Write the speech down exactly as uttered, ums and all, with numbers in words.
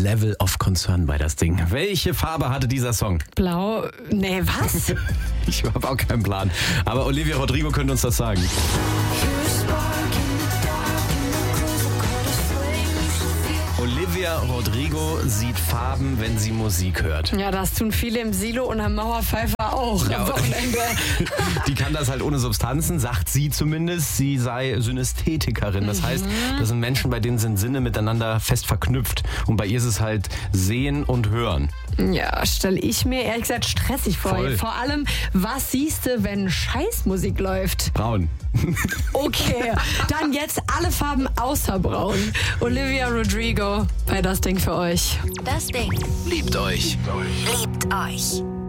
Level of Concern bei das Ding. Welche Farbe hatte dieser Song? Blau? Nee, was? Ich habe auch keinen Plan. Aber Olivia Rodrigo könnte uns das sagen. Olivia Rodrigo sieht Farben, wenn sie Musik hört. Ja, das tun viele im Silo und am Mauerpfeifer auch Ja, am Wochenende. Die kann das halt ohne Substanzen, sagt sie zumindest. Sie sei Synästhetikerin. Das heißt, das sind Menschen, bei denen sind Sinne miteinander fest verknüpft. Und bei ihr ist es halt Sehen und Hören. Ja, stelle ich mir ehrlich gesagt stressig vor. Voll. Vor allem, was siehst du, wenn Scheißmusik läuft? Braun. Okay, dann jetzt alle Farben außer Braun. Olivia Rodrigo bei Das Ding für euch. Das Ding. Liebt euch. Liebt euch.